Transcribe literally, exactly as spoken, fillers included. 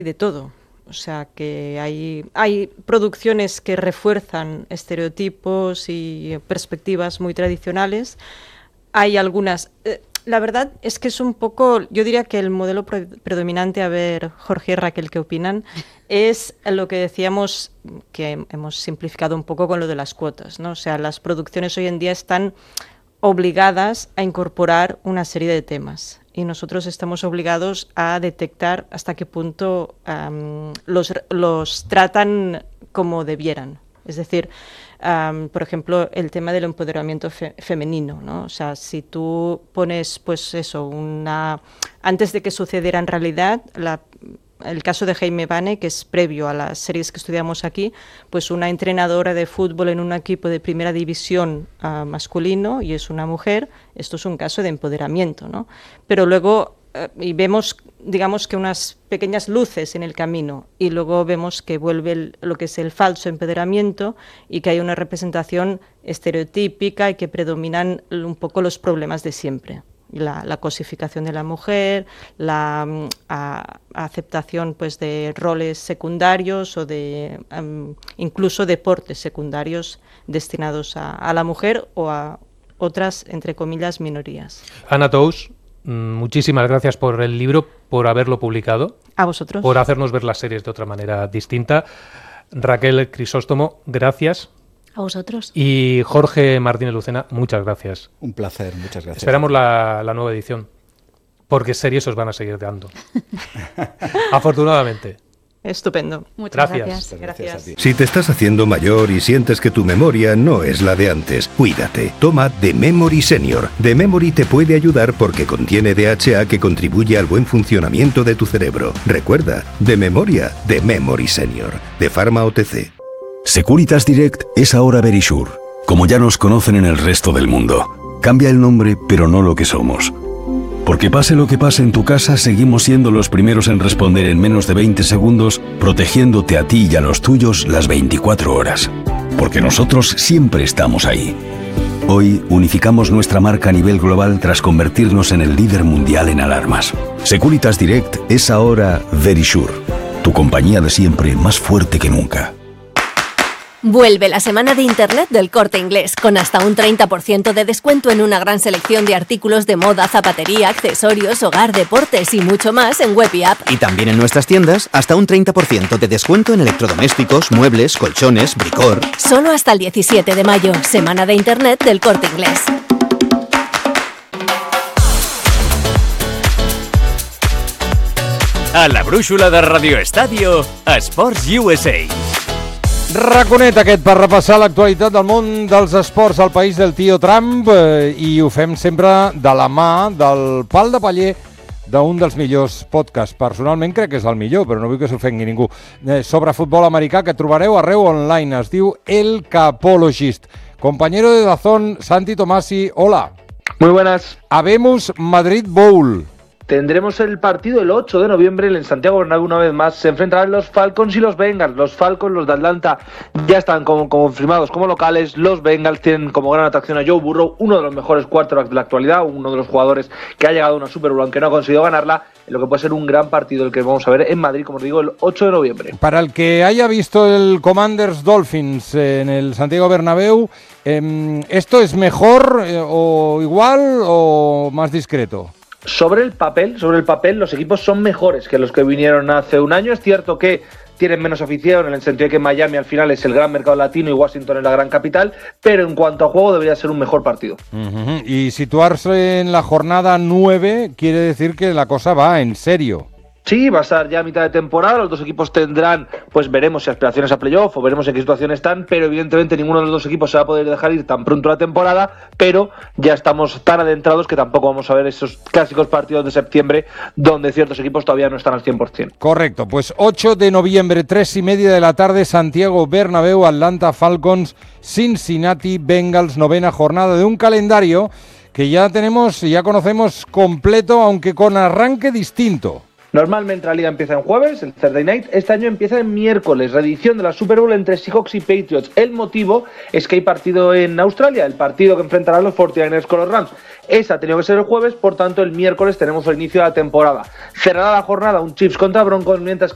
de todo. O sea, que hay, hay producciones que refuerzan estereotipos y perspectivas muy tradicionales. Hay algunas... Eh, la verdad es que es un poco... Yo diría que el modelo pre- predominante, a ver, Jorge y Raquel, ¿qué opinan? Es lo que decíamos, que hemos simplificado un poco con lo de las cuotas, ¿no? O sea, las producciones hoy en día están obligadas a incorporar una serie de temas. Y nosotros estamos obligados a detectar hasta qué punto um, los, los tratan como debieran. Es decir, um, por ejemplo, el tema del empoderamiento fe- femenino, ¿no? O sea, si tú pones, pues eso, una antes de que sucediera en realidad, la, el caso de Jaime Bane, que es previo a las series que estudiamos aquí, pues una entrenadora de fútbol en un equipo de primera división uh, masculino y es una mujer, esto es un caso de empoderamiento, ¿no? Pero luego, uh, y vemos, digamos que unas pequeñas luces en el camino, y luego vemos que vuelve el, lo que es el falso empoderamiento y que hay una representación estereotípica y que predominan un poco los problemas de siempre. La, la cosificación de la mujer, la um, a, aceptación pues de roles secundarios o de um, incluso deportes secundarios destinados a, a la mujer o a otras, entre comillas, minorías. Ana Tous, muchísimas gracias por el libro, por haberlo publicado. A vosotros. Por hacernos ver las series de otra manera distinta. Raquel Crisóstomo, gracias. A vosotros. Y Jorge Martínez Lucena, muchas gracias. Un placer, muchas gracias. Esperamos la, la nueva edición, porque series os van a seguir dando. Afortunadamente. Estupendo. Muchas gracias. gracias. Gracias. gracias. Si te estás haciendo mayor y sientes que tu memoria no es la de antes, cuídate. Toma The Memory Senior. The Memory te puede ayudar porque contiene D H A que contribuye al buen funcionamiento de tu cerebro. Recuerda, de memoria, The Memory Senior. De Pharma O T C. Securitas Direct es ahora Verisure, como ya nos conocen en el resto del mundo. Cambia el nombre, pero no lo que somos. Porque pase lo que pase en tu casa, seguimos siendo los primeros en responder en menos de veinte segundos, protegiéndote a ti y a los tuyos las veinticuatro horas. Porque nosotros siempre estamos ahí. Hoy unificamos nuestra marca a nivel global tras convertirnos en el líder mundial en alarmas. Securitas Direct es ahora Verisure, tu compañía de siempre más fuerte que nunca. Vuelve la semana de Internet del Corte Inglés, con hasta un treinta por ciento de descuento en una gran selección de artículos de moda, zapatería, accesorios, hogar, deportes y mucho más en web y app. Y también en nuestras tiendas, hasta un treinta por ciento de descuento en electrodomésticos, muebles, colchones, bricor. Solo hasta el diecisiete de mayo, semana de Internet del Corte Inglés. A la brúixola de Radio Estadio, Esports U S A. Raconet aquest per repassar l'actualitat del món dels esports al país del tio Trump eh, i ho fem sempre de la mà del pal de paller d'un dels millors podcasts. Personalment crec que és el millor, però no vull que s'ofengui ningú. Eh, sobre futbol americà que trobareu arreu online. Es diu El Capologist. Compañero de Dazón, Santi Tomasi, hola. Muy buenas. Habemos Madrid Bowl. Tendremos el partido el ocho de noviembre en Santiago Bernabéu una vez más. Se enfrentarán los Falcons y los Bengals. Los Falcons, los de Atlanta, ya están como, como confirmados como locales. Los Bengals tienen como gran atracción a Joe Burrow, uno de los mejores quarterbacks de la actualidad, uno de los jugadores que ha llegado a una Super Bowl aunque no ha conseguido ganarla, en lo que puede ser un gran partido el que vamos a ver en Madrid, como os digo, el ocho de noviembre. Para el que haya visto el Commanders Dolphins en el Santiago Bernabéu, eh, ¿esto es mejor eh, o igual o más discreto? Sobre el papel, sobre el papel, los equipos son mejores que los que vinieron hace un año. Es cierto que tienen menos afición en el sentido de que Miami al final es el gran mercado latino y Washington es la gran capital, pero en cuanto a juego debería ser un mejor partido. Uh-huh. Y situarse en la jornada nueve quiere decir que la cosa va en serio. Sí, va a estar ya a mitad de temporada, los dos equipos tendrán, pues veremos si aspiraciones a playoff o veremos en qué situación están, pero evidentemente ninguno de los dos equipos se va a poder dejar ir tan pronto la temporada, pero ya estamos tan adentrados que tampoco vamos a ver esos clásicos partidos de septiembre donde ciertos equipos todavía no están al cien por ciento. Correcto, pues ocho de noviembre, tres y media de la tarde, Santiago Bernabéu, Atlanta Falcons, Cincinnati Bengals, novena jornada de un calendario que ya tenemos, ya conocemos completo, aunque con arranque distinto. Normalmente la liga empieza en jueves, el Thursday Night. Este año empieza en miércoles, reedición de la Super Bowl entre Seahawks y Patriots. El motivo es que hay partido en Australia, el partido que enfrentarán los cuarenta y nueve ers con los Rams. Esa ha tenido que ser el jueves, por tanto el miércoles tenemos el inicio de la temporada. Cerrará la jornada un Chiefs contra Broncos, mientras